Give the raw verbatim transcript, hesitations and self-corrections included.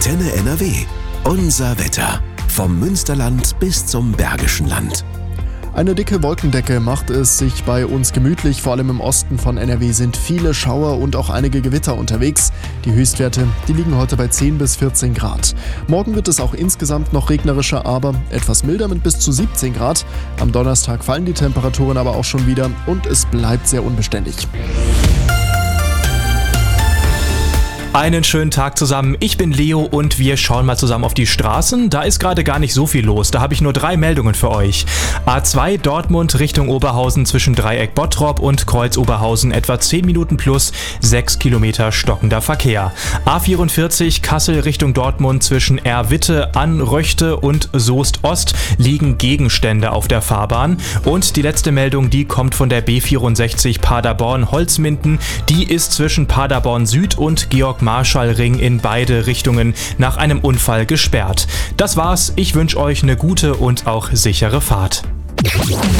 Antenne N R W. Unser Wetter. Vom Münsterland bis zum Bergischen Land. Eine dicke Wolkendecke macht es sich bei uns gemütlich. Vor allem im Osten von N R W sind viele Schauer und auch einige Gewitter unterwegs. Die Höchstwerte, die liegen heute bei zehn bis vierzehn Grad. Morgen wird es auch insgesamt noch regnerischer, aber etwas milder mit bis zu siebzehn Grad. Am Donnerstag fallen die Temperaturen aber auch schon wieder und es bleibt sehr unbeständig. Einen schönen Tag zusammen, ich bin Leo und wir schauen mal zusammen auf die Straßen. Da ist gerade gar nicht so viel los, da habe ich nur drei Meldungen für euch. A zwei Dortmund Richtung Oberhausen zwischen Dreieck Bottrop und Kreuz Oberhausen etwa zehn Minuten plus sechs Kilometer stockender Verkehr. A vierundvierzig Kassel Richtung Dortmund zwischen Erwitte, Anröchte und Soest Ost liegen Gegenstände auf der Fahrbahn. Und die letzte Meldung, die kommt von der B vierundsechzig Paderborn Holzminden. Die ist zwischen Paderborn Süd und Georg Marschallring in beide Richtungen nach einem Unfall gesperrt. Das war's, ich wünsche euch eine gute und auch sichere Fahrt.